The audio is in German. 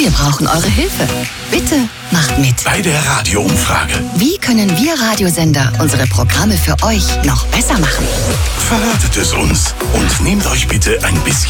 Wir brauchen eure Hilfe. Bitte macht mit. Bei der Radioumfrage. Wie können wir Radiosender unsere Programme für euch noch besser machen? Verratet es uns und nehmt euch bitte ein bisschen